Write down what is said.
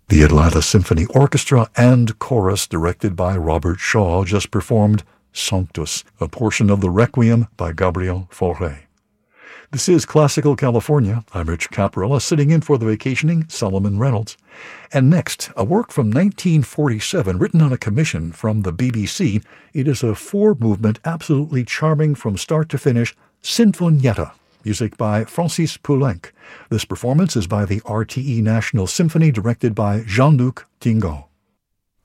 The Atlanta Symphony Orchestra and Chorus, directed by Robert Shaw, just performed Sanctus, a portion of the Requiem by Gabriel Fauré. This is Classical California. I'm Rich Caparella, sitting in for the vacationing Solomon Reynolds. And next, a work from 1947 written on a commission from the BBC. It is a four-movement, absolutely charming from start to finish, Sinfonietta, music by Francis Poulenc. This performance is by the RTE National Symphony, directed by Jean-Luc Tinguo.